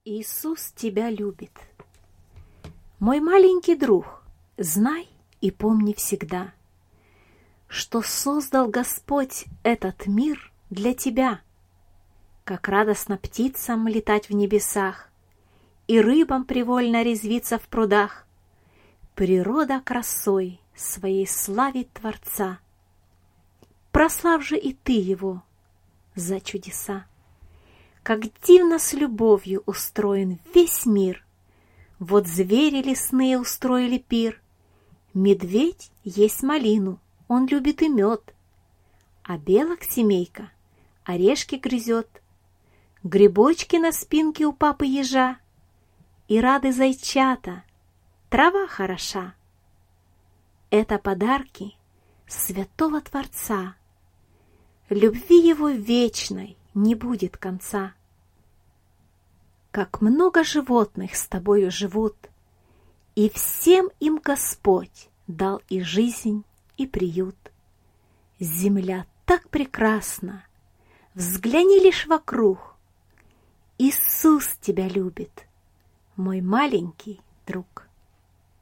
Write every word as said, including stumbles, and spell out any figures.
Иисус тебя любит. Мой маленький друг, знай и помни всегда, что создал Господь этот мир для тебя. Как радостно птицам летать в небесах и рыбам привольно резвиться в прудах, природа красой своей славит Творца. Прославь же и ты его за чудеса. Как дивно с любовью устроен весь мир! Вот звери лесные устроили пир. Медведь есть малину, он любит и мед. А белок семейка орешки грызет. Грибочки на спинке у папы ежа. И рады зайчата, трава хороша. Это подарки святого Творца. Любви его вечной не будет конца. Как много животных с тобою живут, и всем им Господь дал и жизнь, и приют. Земля так прекрасна, взгляни лишь вокруг. Иисус тебя любит, мой маленький